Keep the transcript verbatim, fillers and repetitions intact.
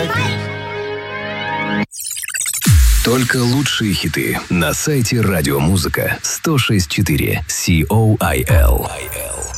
Только лучшие хиты на сайте Радиомузыка сто шесть и четыре си о ай эл.